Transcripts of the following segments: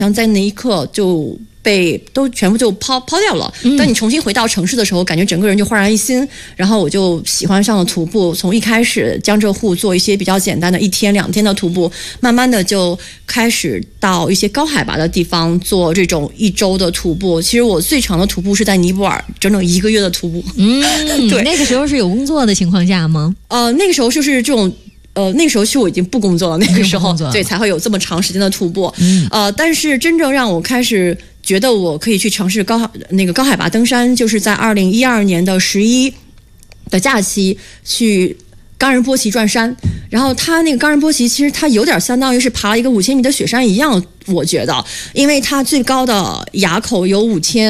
像在那一刻就都全部就抛掉了。当你重新回到城市的时候，感觉整个人就焕然一新。然后我就喜欢上了徒步，从一开始江浙沪做一些比较简单的1天2天的徒步，慢慢的就开始到一些高海拔的地方做这种1周的徒步。其实我最长的徒步是在尼泊尔，整整1个月的徒步。 对，那个时候是有工作的情况下吗？ 那个时候就是这种。那个时候其实我已经不工作了，那个时候对才会有这么长时间的徒步。但是真正让我开始觉得我可以去尝试高海拔登山，就是在2012年的11的假期去冈仁波齐转山。然后它那个冈仁波齐其实它有点相当于是爬了一个5000米的雪山一样，我觉得，因为它最高的垭口有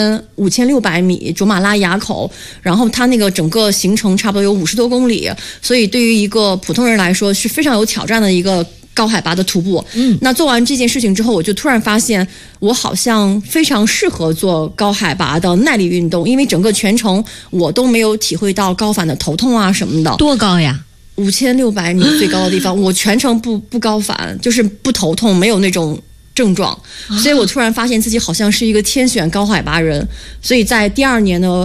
5600米，卓玛拉垭口，然后它那个整个行程差不多有50多公里，所以对于一个普通人来说是非常有挑战的一个高海拔的徒步。那做完这件事情之后，我就突然发现我好像非常适合做高海拔的耐力运动，因为整个全程我都没有体会到高反的头痛啊什么的。 多高呀 ？5600米最高的地方，我全程不高反，就是不头痛，没有那种症状，所以我突然发现自己好像是一个天选高海拔人。所以在第二年的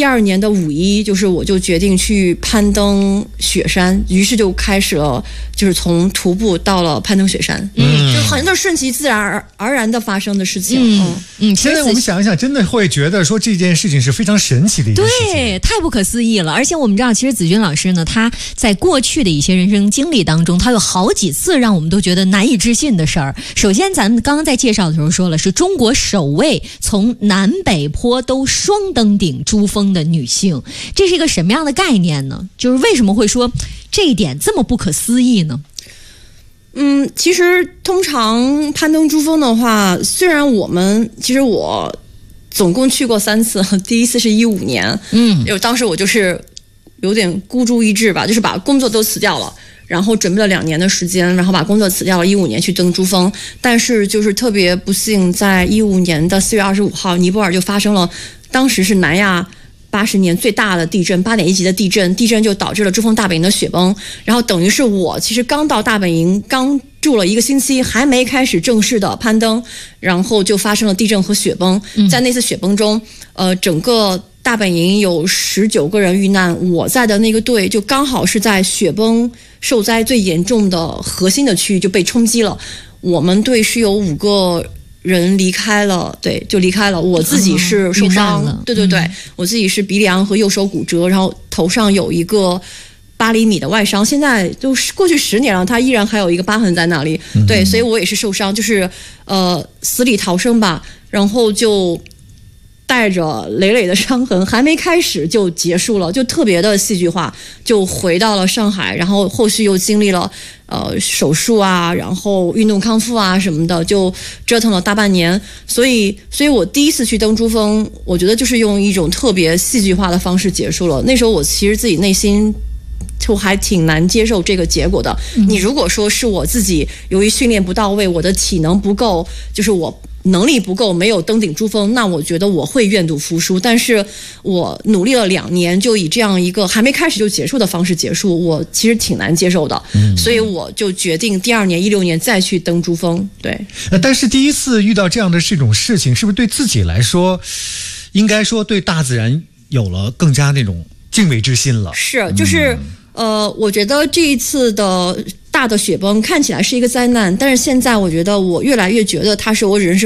5·1，就是我就决定去攀登雪山，于是就开始了，就是从徒步到了攀登雪山。就好像都是顺其自然而然的发生的事情。 现在我们想一想，真的会觉得说这件事情是非常神奇的一件事情， 对，太不可思议了。而且我们知道，其实子君老师呢，他在过去的一些人生经历当中，他有好几次让我们都觉得难以置信的事儿。首先，咱们刚刚在介绍的时候说了，是中国首位从南北坡都双登顶珠峰的女性，这是一个什么样的概念呢？就是为什么会说这一点这么不可思议呢？ 其实通常攀登珠峰的话，虽然其实我总共去过3次，第一次是15年，当时我就是有点孤注一掷吧，就是把工作都辞掉了，然后准备了2年的时间，然后把工作辞掉了，15年去登珠峰。但是就是特别不幸，在15年的4月25号，尼泊尔就发生了，当时是南亚80年最大的地震，8.1级的地震就导致了珠峰大本营的雪崩。然后等于是我其实刚到大本营，刚住了1个星期，还没开始正式的攀登，然后就发生了地震和雪崩。在那次雪崩中，整个大本营有19个人遇难，我在的那个队就刚好是在雪崩受灾最严重的核心的区域就被冲击了。我们队是有5个人离开了，对，就离开了。我自己是受伤，对，我自己是鼻梁和右手骨折，然后头上有一个8厘米的外伤，现在都过去10年了，它依然还有一个疤痕在那里。对，所以我也是受伤，就是死里逃生吧，然后就带着累累的伤痕，还没开始就结束了，就特别的戏剧化，就回到了上海，然后后续又经历了手术啊，然后运动康复啊什么的，就折腾了大半年。所以我第一次去登珠峰，我觉得就是用一种特别戏剧化的方式结束了。那时候我其实自己内心就还挺难接受这个结果的。你如果说是我自己由于训练不到位，我的体能不够，就是我能力不够，没有登顶珠峰，那我觉得我会愿赌服输。但是我努力了2年，就以这样一个还没开始就结束的方式结束，我其实挺难接受的。所以我就决定第2年16年再去登珠峰。对， 但是第一次遇到这样的这种事情，是不是对自己来说，应该说对大自然有了更加那种敬畏之心了？ 是，就是我觉得这一次的大的雪崩看起来是一个灾难，但是现在我觉得我越来越觉得它是我人生